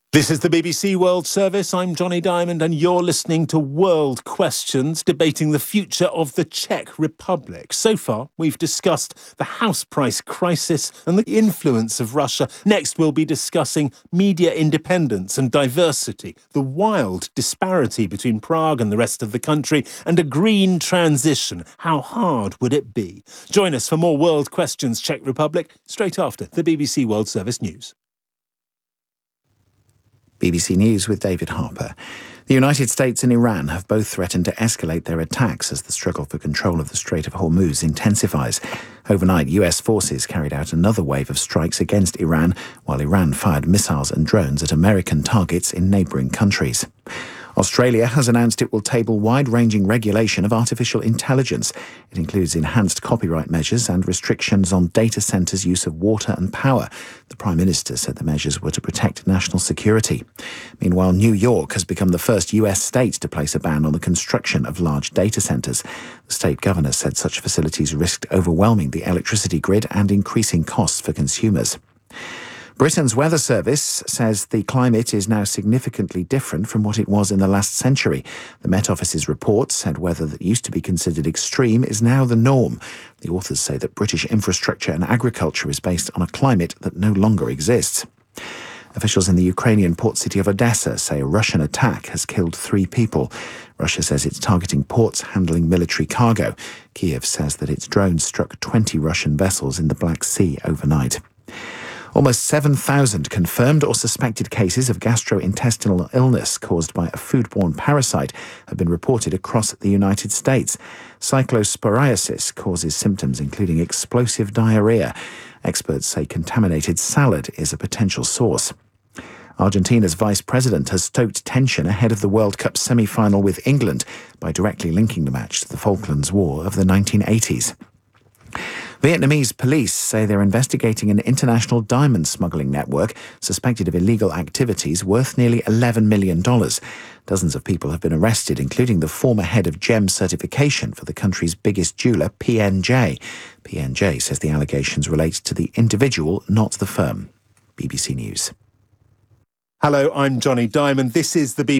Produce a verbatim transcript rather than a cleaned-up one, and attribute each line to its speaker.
Speaker 1: This is the B B C World Service. I'm Johnny Diamond, and you're listening to World Questions, debating the future of the Czech Republic. So far, we've discussed the house price crisis and the influence of Russia. Next, we'll be discussing media independence and diversity, the wild disparity between Prague and the rest of the country, and a green transition. How hard would it be? Join us for more World Questions, Czech Republic, straight after the B B C World Service news.
Speaker 2: B B C News with David Harper. The United States and Iran have both threatened to escalate their attacks as the struggle for control of the Strait of Hormuz intensifies. Overnight, U S forces carried out another wave of strikes against Iran, while Iran fired missiles and drones at American targets in neighbouring countries. Australia has announced it will table wide-ranging regulation of artificial intelligence. It includes enhanced copyright measures and restrictions on data centres' use of water and power. The Prime Minister said the measures were to protect national security. Meanwhile, New York has become the first U S state to place a ban on the construction of large data centres. The state governor said such facilities risked overwhelming the electricity grid and increasing costs for consumers. Britain's Weather Service says the climate is now significantly different from what it was in the last century. The Met Office's report said weather that used to be considered extreme is now the norm. The authors say that British infrastructure and agriculture is based on a climate that no longer exists. Officials in the Ukrainian port city of Odessa say a Russian attack has killed three people. Russia says it's targeting ports handling military cargo. Kiev says that its drones struck twenty Russian vessels in the Black Sea overnight. Almost seven thousand confirmed or suspected cases of gastrointestinal illness caused by a foodborne parasite have been reported across the United States. Cyclosporiasis causes symptoms including explosive diarrhea. Experts say contaminated salad is a potential source. Argentina's vice president has stoked tension ahead of the World Cup semi-final with England by directly linking the match to the Falklands War of the nineteen eighties. Vietnamese police say they're investigating an international diamond smuggling network suspected of illegal activities worth nearly eleven million dollars. Dozens of people have been arrested, including the former head of gem certification for the country's biggest jeweller, P N J. P N J says the allegations relate to the individual, not the firm. B B C News.
Speaker 1: Hello, I'm Johnny Diamond. This is the B B C